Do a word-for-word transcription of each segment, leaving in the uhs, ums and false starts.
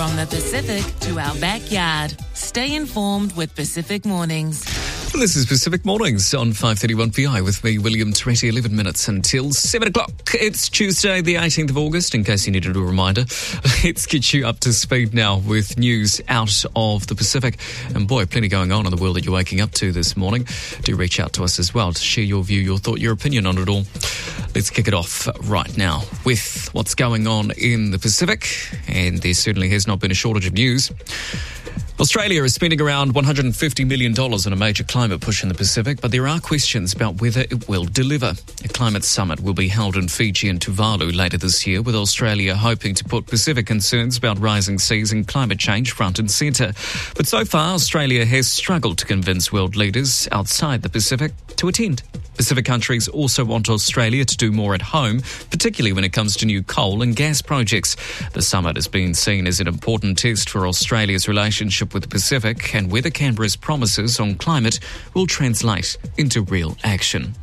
From the Pacific to our backyard. Stay informed with Pacific Mornings. This is Pacific Mornings on five thirty-one P I with me, William Tretty, eleven minutes until seven o'clock. It's Tuesday, the eighteenth of August, in case you needed a reminder. Let's get you up to speed now with news out of the Pacific. And boy, plenty going on in the world that you're waking up to this morning. Do reach out to us as well to share your view, your thought, your opinion on it all. Let's kick it off right now with what's going on in the Pacific. And there certainly has not been a shortage of news. Australia is spending around one hundred fifty million dollars on a major climate push in the Pacific, but there are questions about whether it will deliver. A climate summit will be held in Fiji and Tuvalu later this year, with Australia hoping to put Pacific concerns about rising seas and climate change front and centre. But so far, Australia has struggled to convince world leaders outside the Pacific to attend. Pacific countries also want Australia to do more at home, particularly when it comes to new coal and gas projects. The summit has been seen as an important test for Australia's relationship with the Pacific and whether Canberra's promises on climate will translate into real action.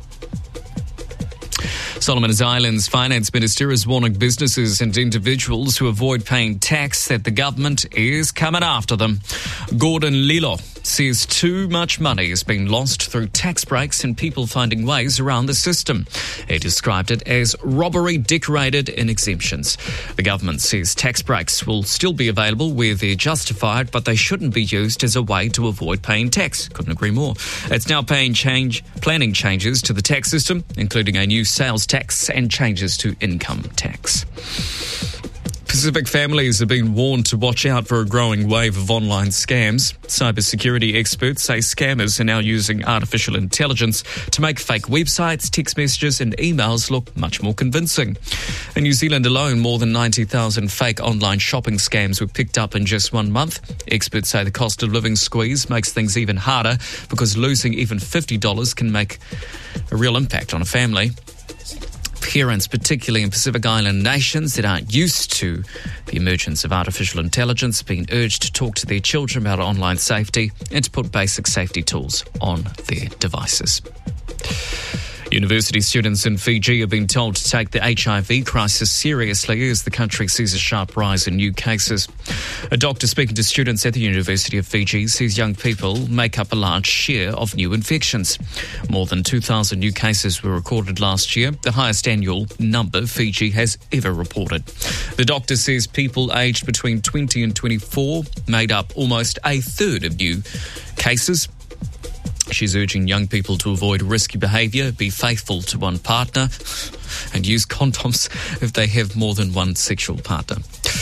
Solomon Islands Finance Minister is warning businesses and individuals who avoid paying tax that the government is coming after them. Gordon Lilo says too much money has been lost through tax breaks and people finding ways around the system. He described it as robbery decorated in exemptions. The government says tax breaks will still be available where they're justified, but they shouldn't be used as a way to avoid paying tax. Couldn't agree more. It's now paying change, planning changes to the tax system, including a new sales tax and changes to income tax. Pacific families have been warned to watch out for a growing wave of online scams. Cybersecurity experts say scammers are now using artificial intelligence to make fake websites, text messages and emails look much more convincing. In New Zealand alone, more than ninety thousand fake online shopping scams were picked up in just one month. Experts say the cost of living squeeze makes things even harder because losing even fifty dollars can make a real impact on a family. Parents, particularly in Pacific Island nations that aren't used to the emergence of artificial intelligence, have been urged to talk to their children about online safety and to put basic safety tools on their devices. University students in Fiji have been told to take the H I V crisis seriously as the country sees a sharp rise in new cases. A doctor speaking to students at the University of Fiji says young people make up a large share of new infections. More than two thousand new cases were recorded last year, the highest annual number Fiji has ever reported. The doctor says people aged between twenty and twenty-four made up almost a third of new cases. She's urging young people to avoid risky behaviour, be faithful to one partner, and use condoms if they have more than one sexual partner.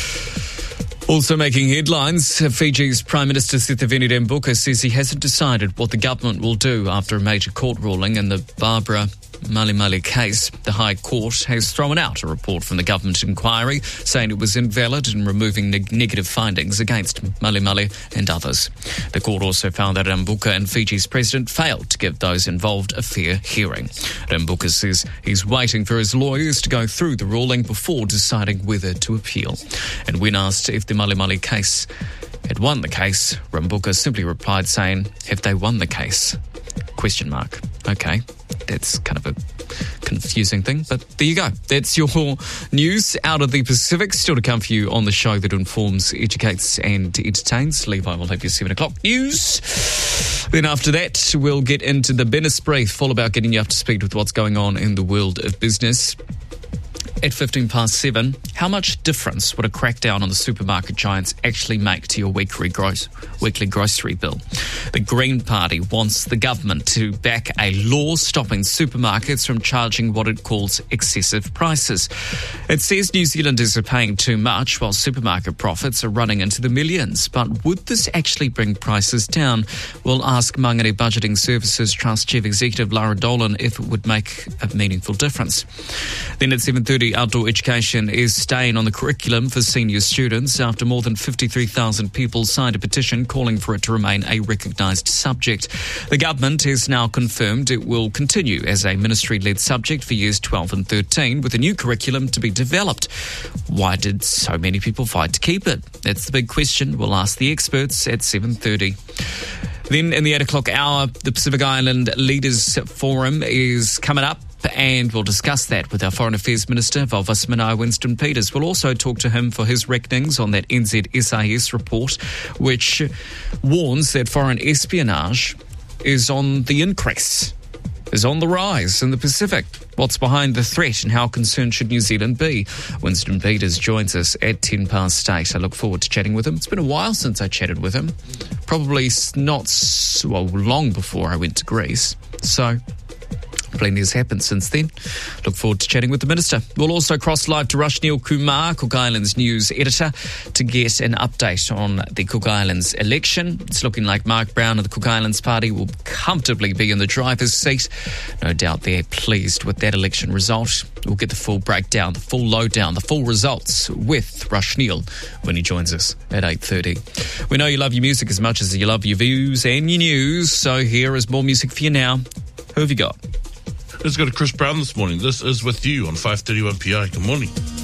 Also making headlines, Fiji's Prime Minister Sitiveni Rabuka says he hasn't decided what the government will do after a major court ruling in the Barbara Malimali case. The High Court has thrown out a report from the government inquiry saying it was invalid in removing neg- negative findings against Malimali and others. The court also found that Rabuka and Fiji's president failed to give those involved a fair hearing. Rabuka says he's waiting for his lawyers to go through the ruling before deciding whether to appeal. And when asked if the Malimali case had won the case, Rabuka simply replied saying, "Have they won the case?" Question mark. Okay, that's kind of a confusing thing, but there you go. That's your news out of the Pacific. Still to come for you on the show that informs, educates and entertains. Levi will have your seven o'clock news. Then after that, we'll get into the business brief, all about getting you up to speed with what's going on in the world of business. At fifteen past seven, how much difference would a crackdown on the supermarket giants actually make to your weekly, gross, weekly grocery bill? The Green Party wants the government to back a law stopping supermarkets from charging what it calls excessive prices. It says New Zealanders are paying too much while supermarket profits are running into the millions. But would this actually bring prices down? We'll ask Mangere Budgeting Services Trust Chief Executive Lara Dolan if it would make a meaningful difference. Then at seven thirty, outdoor education is staying on the curriculum for senior students after more than fifty-three thousand people signed a petition calling for it to remain a recognised subject. The government has now confirmed it will continue as a ministry-led subject for years twelve and thirteen, with a new curriculum to be developed. Why did so many people fight to keep it? That's the big question. We'll ask the experts at seven thirty. Then in the eight o'clock hour, the Pacific Island Leaders Forum is coming up and we'll discuss that with our Foreign Affairs Minister, Valvis Manai Winston Peters. We'll also talk to him for his reckonings on that N Z S I S report, which warns that foreign espionage is on the increase, is on the rise in the Pacific. What's behind the threat and how concerned should New Zealand be? Winston Peters joins us at ten past eight. I look forward to chatting with him. It's been a while since I chatted with him. Probably not, well, long before I went to Greece. So plenty has happened since then. Look forward to chatting with the Minister. We'll also cross live to Rushneel Kumar, Cook Islands news editor, to get an update on the Cook Islands election. It's looking like Mark Brown of the Cook Islands Party will comfortably be in the driver's seat. No doubt they're pleased with that election result. We'll get the full breakdown, the full lowdown, the full results with Rushneel when he joins us at eight thirty. We know you love your music as much as you love your views and your news, so here is more music for you now. Who have you got? Let's go to Chris Brown this morning. This is With You on five thirty-one P I. Good morning.